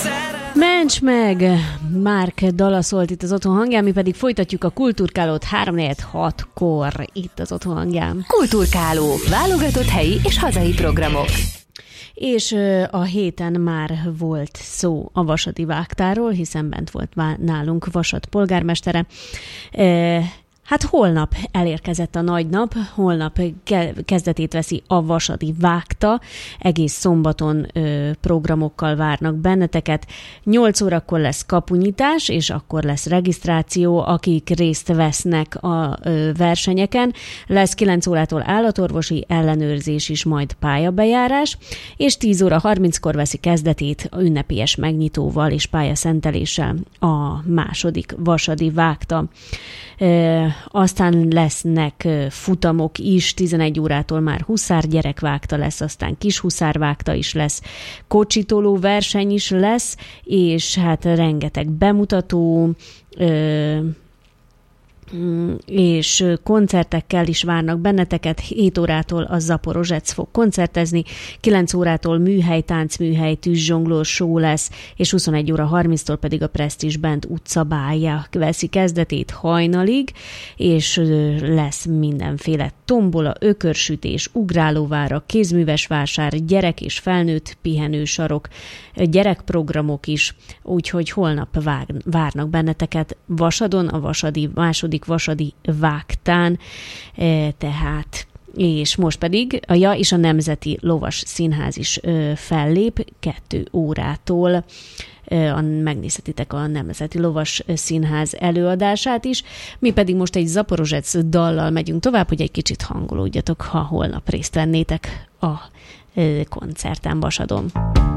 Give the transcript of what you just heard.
Ments meg! Márk dala szólt itt az Otthon hangján, mi pedig folytatjuk a Kulturkálót 3-4-6-kor itt az Otthon hangján. Kulturkáló, válogatott helyi és hazai programok. És a héten már volt szó a vasadi vágtáról, hiszen bent volt nálunk Vasad polgármestere. Hát holnap elérkezett a nagy nap, holnap kezdetét veszi a vasadi vágta, egész szombaton programokkal várnak benneteket. 8 órakor lesz kapunyítás, és akkor lesz regisztráció, akik részt vesznek a versenyeken. Lesz 9 órától állatorvosi ellenőrzés is, majd pályabejárás, és 10 óra 30-kor veszi kezdetét ünnepélyes megnyitóval és pályaszenteléssel a második vasadi vágta. Aztán lesznek futamok is, 11 órától már huszár gyerekvágta lesz, aztán kis huszárvágta is lesz, kocsitoló verseny is lesz, és hát rengeteg bemutató, és koncertekkel is várnak benneteket. 7 órától a Zaporozsec fog koncertezni, 9 órától táncműhely, tűzzsonglőr show lesz, és 21 óra 30-tól pedig a Prestige Band utcabálja veszi kezdetét hajnalig, és lesz mindenféle tombola, ökörsütés, ugrálóvára, kézműves vásár, gyerek és felnőtt pihenősarok, gyerekprogramok is, úgyhogy holnap várnak benneteket Vasadon, a második vasadi vágtán, tehát és most pedig és a Nemzeti Lovas Színház is fellép 2 órától. Megnézhetitek a Nemzeti Lovas Színház előadását is. Mi pedig most egy Zaporozsec dallal megyünk tovább, hogy egy kicsit hangolódjatok, ha holnap részt vennétek a koncerten Vasadon.